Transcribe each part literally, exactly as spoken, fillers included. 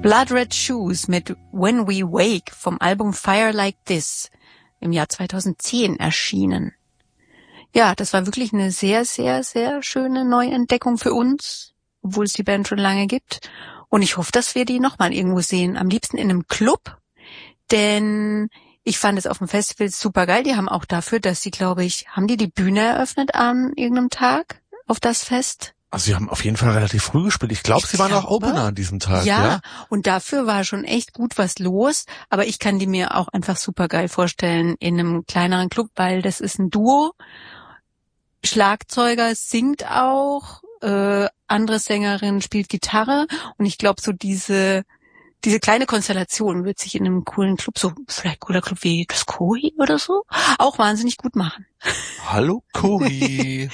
Blood Red Shoes mit When We Wake vom Album Fire Like This im Jahr zweitausendzehn erschienen. Ja, das war wirklich eine sehr, sehr, sehr schöne Neuentdeckung für uns, obwohl es die Band schon lange gibt. Und ich hoffe, dass wir die nochmal irgendwo sehen. Am liebsten in einem Club, denn ich fand es auf dem Festival super geil. Die haben auch dafür, dass sie, glaube ich, haben die die Bühne eröffnet an irgendeinem Tag auf das Fest? Also sie haben auf jeden Fall relativ früh gespielt. Ich glaube, sie waren auch Opener an diesem Tag. Ja, ja, und dafür war schon echt gut was los. Aber ich kann die mir auch einfach super geil vorstellen in einem kleineren Club, weil das ist ein Duo. Schlagzeuger singt auch, äh, andere Sängerin spielt Gitarre. Und ich glaube, so diese diese kleine Konstellation wird sich in einem coolen Club, so vielleicht cooler Club wie das Kohi oder so, auch wahnsinnig gut machen. Hallo Kohi.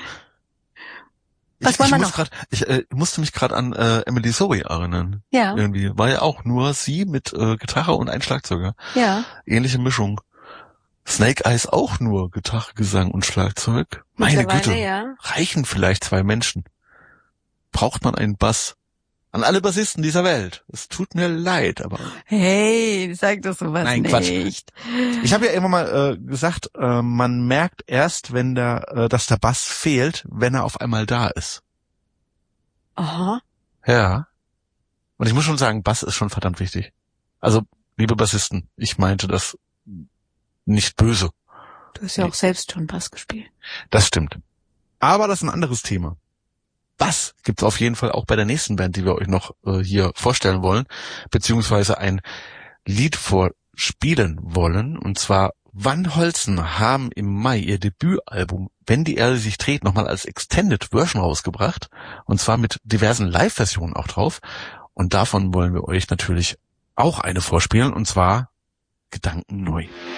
Was ich, wollen ich wir muss noch? Grad, ich äh, musste mich gerade an äh, Emily Zoe erinnern. Ja. Irgendwie war ja auch nur sie mit äh, Gitarre und ein Schlagzeuger. Ja. Ähnliche Mischung. Snake Eyes auch nur Gitarre, Gesang und Schlagzeug. Meine Güte. Ja. Reichen vielleicht zwei Menschen. Braucht man einen Bass? An alle Bassisten dieser Welt. Es tut mir leid, aber... Hey, sag doch sowas Nein, nicht. Quatsch. Ich habe ja immer mal äh, gesagt, äh, man merkt erst, wenn der, äh, dass der Bass fehlt, wenn er auf einmal da ist. Aha. Ja. Und ich muss schon sagen, Bass ist schon verdammt wichtig. Also, liebe Bassisten, ich meinte das nicht böse. Du hast ja auch selbst schon Bass gespielt. Das stimmt. Aber das ist ein anderes Thema. Bass gibt's auf jeden Fall auch bei der nächsten Band, die wir euch noch äh, hier vorstellen wollen, beziehungsweise ein Lied vorspielen wollen. Und zwar Van Holzen haben im Mai ihr Debütalbum Wenn die Erde sich dreht nochmal als Extended Version rausgebracht. Und zwar mit diversen Live-Versionen auch drauf. Und davon wollen wir euch natürlich auch eine vorspielen, und zwar Gedanken neu.